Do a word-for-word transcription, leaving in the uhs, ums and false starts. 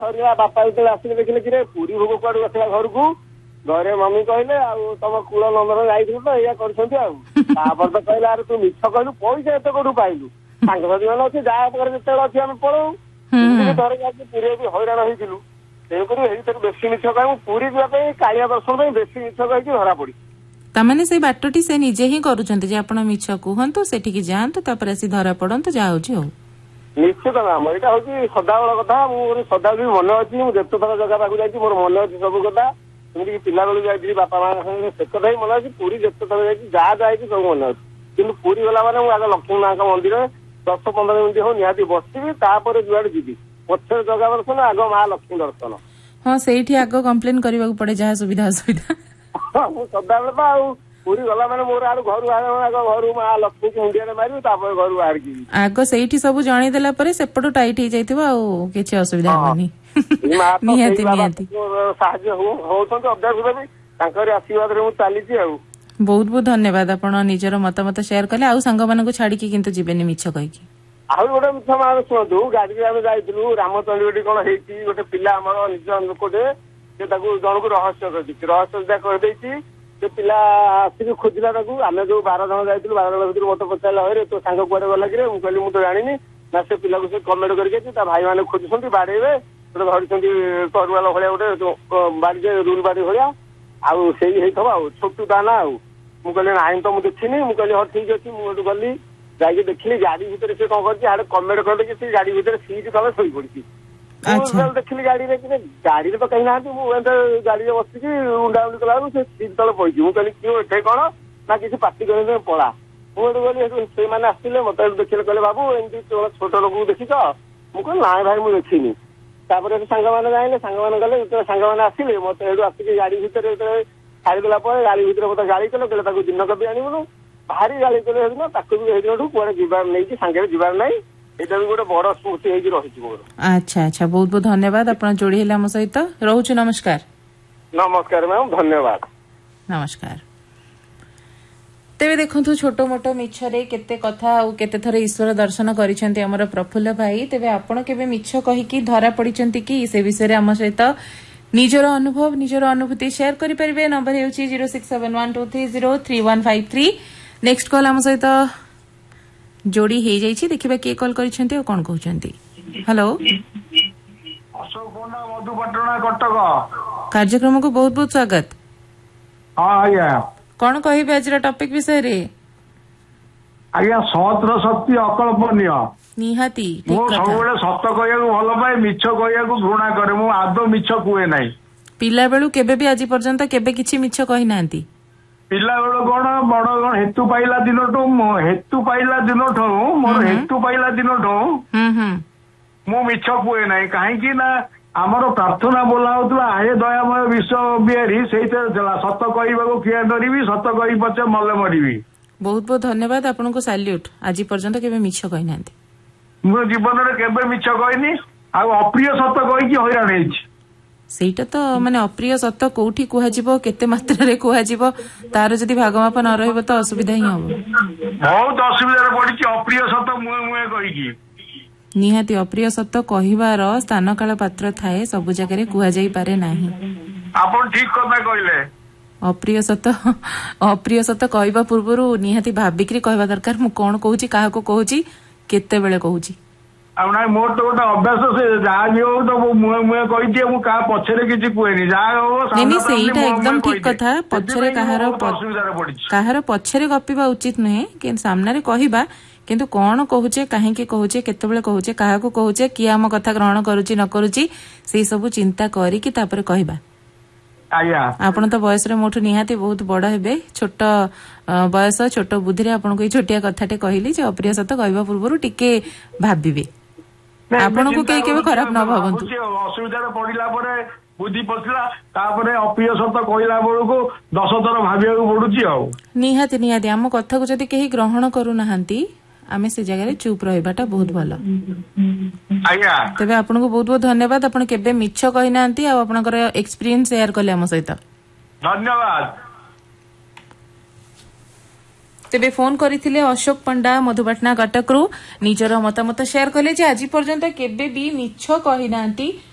ସରିଲା ବାପା ଯେତେବେଳେ ଆସିଲେ ଦେଖିଲେ କିରେ ପୁରୀ ଭୋଗ କୁଆଡୁ ଆସିଲା ଘରକୁ ଘରେ ମମି କହିଲେ ଆଉ ତମ କୁଳ ନନ୍ଦନ ଯାଇଥିଲୁ ତ ଏଇଆ କରୁଛନ୍ତି ଆଉ ତାପରେ ତ କହିଲେ ଆରେ ତୁ ମିଛ କହିଲୁ ପଇସା ଏତେ କୋଉଠୁ ପାଇଲୁ ସାଙ୍ଗସାଥି ମାନେ ଅଛି ଯାହା ପାଖରେ ଯେତେବେଳେ ଅଛି ଆମେ ପଳଉ ଥରେ ଯାଇକି ପୁରୀ ବି ହଇରାଣ ହେଇଥିଲୁ ତେଣୁକରି ଏଇଥିରୁ ବେଶୀ ମିଛ କହିବୁ ପୁରୀ ଯିବା ପାଇଁ କାଳିଆ ଦର୍ଶନ ପାଇଁ ବେଶୀ ମିଛ କହିକି ଧରା ପଡିଛି। ତାମାନେ ସେଇ ବାଟଟି ସେ ନିଜେ ହିଁ କରୁଛନ୍ତି ଯେ ଆପଣ ମିଛ କୁହନ୍ତୁ ସେଠିକି ଯାଆନ୍ତୁ ତାପରେ ଆସି ଧରା ପଡନ୍ତୁ ଯାହା ହଉଛି ହଉ। ନିଶ୍ଚିତ ମ୍ୟାମ ଏଇଟା ହଉଛି ସଦାବେଳ କଥା ମୁଁ ସଦାବେଳେ ମନେ ଅଛି ମୁଁ ଯେତେ ଥର ଜାଗା ପାଖକୁ ଯାଇଛି ମୋର ମନେ ଅଛି ସବୁ କଥା ଏମିତିକି ପିଲାବେଳକୁ ଯାଇଥିଲି ବାପା ମାଙ୍କ ସାଙ୍ଗରେ ସେ କଥା ହିଁ ମନେ ଅଛି ପୁରୀ ଯେତେ ଥର ଯାଇଛି ଯାହା ଯାଇଛି ସବୁ ମନେ ଅଛି କିନ୍ତୁ ପୁରୀ ଗଲା ମାନେ ମୁଁ ଆଗ ଲକ୍ଷ୍ମୀ ମାଙ୍କ ମନ୍ଦିରରେ ଦଶ ପନ୍ଦର ମିନିଟ୍ ହଉ ନିହାତି ବସିବି ତାପରେ ଯୁଆଡେ ଯିବି ପଛରେ ଜଗା ଦର୍ଶନ ଆଗ ମା ଲକ୍ଷ୍ମୀ ଦର୍ଶନ। ହଁ ସେଇଠି ଆଗ କମ୍ପ୍ଲେନ କରିବାକୁ ପଡେ ଯାହା ସୁବିଧା ଅସୁବିଧା। ମୁଁ ସଦାବେଳେ ତ ଆଉ ପୁରୀ ଗଲା ମାନେ ମୋର ଆଡୁ ଘରୁ ଆଗ ଘରୁ ମା ଲକ୍ଷ୍ମୀକି ମୁଣ୍ଡିଆରେ ମାରିବି ତାପରେ ଘରୁ ବାହାରିକି ଆଗ ସେଇଠି ସବୁ ଜଣେଇଦେଲା ପରେ ସେପଟୁ ଟାଇଟ୍ ହେଇଯାଇଥିବ ଆଉ କିଛି ଅସୁବିଧା ହବନି। ନିହାତି ନିହାତି ସାହାଯ୍ୟ ହଉଛନ୍ତି ଅଭ୍ୟାସ ବି ତାଙ୍କରି ଆଶୀର୍ବାଦରେ ମୁଁ ଚାଲିଛି ଆଉ। ବହୁତ ବହୁତ ଧନ୍ୟବାଦ ଆପଣ ନିଜର ମତାମତ ସେୟାର କଲେ ଆଉ ସାଙ୍ଗମାନଙ୍କୁ ଛାଡିକି କିନ୍ତୁ ଯିବେନି ମିଛ କହିକି। ଆଉ ଗୋଟେ ମିଛ ମାନେ ଶୁଣନ୍ତୁ ଗାଡିରେ ଆମେ ଯାଇଥିଲୁ ରାମଚଣ୍ଡୀ ଗୋଟେ କଣ ହେଇଛି ଗୋଟେ ପିଲା ଆମର ନିଜ ଲୋକଟେ ସେ ତାକୁ ଜଣକୁ ରହସ୍ୟ କରିଦେଇଛି ରହସ୍ୟ କରିଦେଇଛି ସେ ପିଲା ଆସିକି ଖୋଜିଲା ତାକୁ ଆମେ ଯୋଉ ବାର ଜଣ ଯାଇଥିଲୁ ବାର ଜଣ ଭିତରୁ ମତେ ପଚାରିଲା ହଇରେ ତୋ ସାଙ୍ଗ କୁଆଡେ ଗଲା କିରେ ମୁଁ କହିଲି ମୁଁ ତ ଜାଣିନି ନା ସେ ପିଲାକୁ ସେ କମେଣ୍ଟ କରିକି ଅଛି ତା ଭାଇ ମାନେ ଖୋଜୁଛନ୍ତି ବାଡେଇବେ ଗୋଟେ ଧରିଛନ୍ତି ତରୁଆଲ ଭଳିଆ ଗୋଟେ ବାଡି ରୁଲ ବାଡି ଭଳିଆ ଆଉ ସେଇ ହେଇଥିବ ଆଉ ଛୋଟୁ ତା ନା ଆଉ ମୁଁ କହିଲି ନାଇଁ ତ ମୁଁ ଦେଖିନି ମୁଁ କହିଲି ହଁ ଠିକ ଅଛି ମୁଁ ଏଠୁ ଗଲି ଯାଇକି ଦେଖିଲି ଗାଡି ଭିତରେ ସେ କଣ କରିଛି ଆଡେ କମେଣ୍ଟ କରିଦେଇକି ସେ ଗାଡି ଭିତରେ ସିଟ୍ ତଳେ ଶୋଇ ପଡିଛି। ଦେଖିଲି ଗାଡିରେ କି ଗାଡିରେ ତ କେହି ନାହାନ୍ତି ମୁଁ ଏମିତି ଗାଡିରେ ବସିକି ଉଣ୍ଡାଉଣ୍ଡି କଲାରୁ ସେ ସିଟ୍ ତଳେ ପଇଛି ମୁଁ କହିଲି କିଏ ଏଠେ କଣ ନା କିଛି ପାଟି କରି ପଳା ମୁଁ ଏଠୁ ଗଲି ସେଠୁ ସେଇମାନେ ଆସିଥିଲେ ମତେ ଦେଖିଲେ କହିଲେ ବାବୁ ଏମିତି ଛୋଟ ଲୋକକୁ ଦେଖିଛ ମୁଁ କହିଲି ନାଇଁ ଭାଇ ମୁଁ ଦେଖିନି ତାପରେ ସାଙ୍ଗମାନେ ଯାଇଲେ ସାଙ୍ଗମାନେ ଗଲେ ଯେତେବେଳେ ସାଙ୍ଗମାନେ ଆସିଲେ ମତେ ଏଠୁ ଆସିକି ଗାଡି ଭିତରେ ଯେତେବେଳେ ଛାଡିଦେଲା ପରେ ଗାଡି ଭିତରେ ମତେ ଗାଳି କଲେ କହିଲେ ତାକୁ ଦିନ କବି ଆଣିବୁନୁ ଭାରି ଗାଳି କଲେ ସେଦିନ ତାକୁ ବି ସେଇଦିନଠୁ କୁଆଡେ ଯିବାର ନେଇକି ସାଙ୍ଗରେ ଯିବାର ନାହିଁ ଏଇଟା ବି ଗୋଟେ ବଡ ସ୍ମୃତି ହେଇକି ରହିଛି ମୋର। ଆଚ୍ଛା ଆଚ୍ଛା ବହୁତ ବହୁତ ଧନ୍ୟବାଦ ଆପଣ ଯୋଡି ହେଲେ ଆମ ସହିତ ରହୁଛୁ ନମସ୍କାର। ନମସ୍କାର ମ୍ୟାମ ଧନ୍ୟବାଦ ନମସ୍କାର। ତେବେ ଦେଖନ୍ତୁ ଛୋଟ ମୋଟ ମିଛରେ କେତେ କଥା ଆଉ କେତେ ଥର ଈଶ୍ୱର ଦର୍ଶନ କରିଛନ୍ତି ଆମର ପ୍ରଫୁଲ୍ଲ ଭାଇ ତେବେ ଆପଣ କେବେ ମିଛ କହିକି ଧରା ପଡିଛନ୍ତି କି ସେ ବିଷୟରେ ଆମ ସହିତ ନିଜର ଅନୁଭବ ନିଜର ଅନୁଭୂତି ସେୟାର କରିପାରିବେ ନମ୍ବର ହେଉଛି zero six seven one two three zero three one five three next call ଆମ ସହିତ ଯୋଡି ହେଇଯାଇଛି ଦେଖିବା କିଏ କଲ୍ କରିଛନ୍ତି ଆଉ କଣ କହୁଛନ୍ତି। ହ୍ୟାଲୋ କାର୍ଯ୍ୟକ୍ରମକୁ ବହୁତ ବହୁତ ସ୍ୱାଗତ। ହଁ ଆଜ୍ଞା କଣ କହିବେ ଆଜିର ଟପିକ ବିଷୟରେ? ଆଜ୍ଞା ସତର ଶକ୍ତି ଅକଳ୍ପନୀୟ ନିହାତି ମୁଁ ସବୁବେଳେ ସତ କହିବାକୁ ଭଲ ପାଏ ମିଛ କହିବାକୁ ଘୃଣା କରେ ମୁଁ ଆଦୌ ମିଛ କୁହେ ନାହିଁ। ପିଲା ବେଳୁ କେବେ ବି ଆଜି ପର୍ଯ୍ୟନ୍ତ କେବେ କିଛି ମିଛ କହିନାହାନ୍ତି? ପିଲା ବେଳୁ କଣ ବଡ କଣ ହେତୁ ପାଇଲା ଦିନଠୁ ହେତୁ ପାଇଲା ଦିନଠୁ ମୋର ହେତୁ ପାଇଲା ଦିନଠୁ ମୁଁ ମିଛ କୁହେ ନାହିଁ କାହିଁକି ନା ଆମର ପ୍ରାର୍ଥନା ବୋଲା ହଉଥିଲା ଆହେ ଦୟାମୟ ବିଶ୍ୱ ବିହାରୀ ସେଇଥିରେ ଥିଲା ସତ କହିବାକୁ କିଏ ଡରିବି ସତ କହି ପଛେ ମଲେ ମରିବି। ବହୁତ ବହୁତ ଧନ୍ୟବାଦ ଆପଣଙ୍କୁ ସାଲ୍ୟୁଟ ଆଜି ପର୍ଯ୍ୟନ୍ତ କେବେ ମିଛ କହିନାହାନ୍ତି? ମୁଁ ଜୀବନରେ କେବେ ମିଛ କହିନି ଆଉ ଅପ୍ରିୟ ସତ କହିକି ହଇରାଣ ହେଇଛି। ସେଇଟା ତ ମାନେ ଅପ୍ରିୟ ସତ କୋଉଠି କୁହାଯିବ କେତେ ମାତ୍ରାରେ କୁହାଯିବ ତାର ଯଦି ଭାଗମାପ ନ ରହିବ ତ ଅସୁବିଧା ହିଁ ହବ। ବହୁତ ଅସୁବିଧାରେ ପଡିଛି ଅପ୍ରିୟ ସତ ମୁହେଁ ମୁହେଁ କହିକି। ନିହାତି ଅପ୍ରିୟ ସତ କହିବାର ସ୍ଥାନ କାଳ ପାତ୍ର ଥାଏ ସବୁ ଜାଗାରେ କୁହାଯାଇପାରେ ନାହିଁ। ଆପଣ ଠିକ କଥା କହିଲେ। ଅପ୍ରିୟ ସତ ଅପ୍ରିୟ ସତ କହିବା ପୂର୍ବରୁ ନିହାତି ଭାବିକିରି କହିବା ଦରକାର ମୁଁ କଣ କହୁଛି କାହାକୁ କହୁଛି କେତେବେଳେ କହୁଛି। ଆଉ ନାଇଁ ମୋର ତ ଗୋଟେ ଅଭ୍ୟାସ ସେ ଯାହା ବି ହଉ ତ ମୁଁ ମୁହେଁ ମୁହେଁ କହିଦିଏ ମୁଁ କାହା ପଛରେ କିଛି କୁହେନି ଯାହା ହବ ସେଇଟା ଏକଦମ ଠିକ କଥା ପଛରେ କାହାର କାହାର ପଛରେ ଗପିବା ଉଚିତ ନୁହେଁ କିନ୍ତୁ ସାମ୍ନାରେ କହିବା କିନ୍ତୁ କଣ କହୁଛେ କାହିଁକି କହୁଛେ କେତେବେଳେ କହୁଛେ କାହାକୁ କହୁଛେ କିଏ ଆମ କଥା ଗ୍ରହଣ କରୁଛି ନ କରୁଛି ସେଇ ସବୁ ଚିନ୍ତା କରିକି ତାପରେ କହିବା। ଆଜ୍ଞା ଆପଣ ତ ବୟସରେ ମୋଠୁ ନିହାତି ବହୁତ ବଡ ହେବେ ଛୋଟ ବୟସ ଛୋଟ ବୁଦ୍ଧିରେ ଆପଣଙ୍କୁ ଏଇ ଛୋଟିଆ କଥାଟେ କହିଲି ଯେ ଅପ୍ରିୟ ସତ କହିବା ପୂର୍ବରୁ ଟିକେ ଭାବିବେ ଆପଣଙ୍କୁ କେହି କେବେ ଖରାପ ନ ଭାବନ୍ତୁ। ଅସୁବିଧାରେ ପଡିଲା ପରେ ବୁଦ୍ଧି ପଶିଲା ତାପରେ ଅପ୍ରିୟ ସତ କହିଲା ବେଳକୁ ଦଶ ଥର ଭାବିବାକୁ ପଡୁଛି ଆଉ। ନିହାତି ନିହାତି ଆମ କଥାକୁ ଯଦି କେହି ଗ୍ରହଣ କରୁନାହାନ୍ତି ଆମେ ସେ ଜାଗାରେ ଚୁପ୍ ରହିବାଟା ବହୁତ ଭଲ। ଆଜ୍ଞା ତେବେ ଆପଣଙ୍କୁ ବହୁତ ବହୁତ ଧନ୍ୟବାଦ ଆପଣ କେବେ ମିଛ କହିନାହାନ୍ତି ଆଉ ଆପଣଙ୍କର ଏକ୍ସପିରିଏନ୍ସ ସେୟାର କଲେ ଆମ ସହିତ ଧନ୍ୟବାଦ। ତେବେ ଫୋନ କରିଥିଲେ ଅଶୋକ ପଣ୍ଡା ମଧୁପାଟଣା କଟକରୁ ନିଜର ମତାମତ ସେୟାର କଲେ ଯେ ଆଜି ପର୍ଯ୍ୟନ୍ତ କେବେ ବି ମିଛ କହିନାହାନ୍ତି